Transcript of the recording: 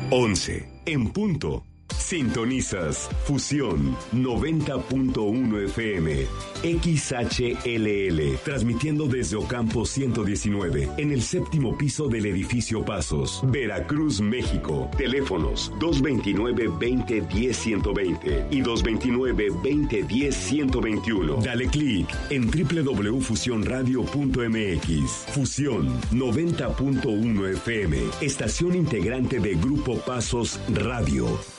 11 en punto. Sintonizas Fusión 90.1 FM XHLL, transmitiendo desde Ocampo 119, en el séptimo piso del edificio Pasos, Veracruz, México. Teléfonos 229-2010-120 y 229-2010-121. Dale clic en www.fusionradio.mx. Fusión 90.1 FM, estación integrante de Grupo Pasos Radio.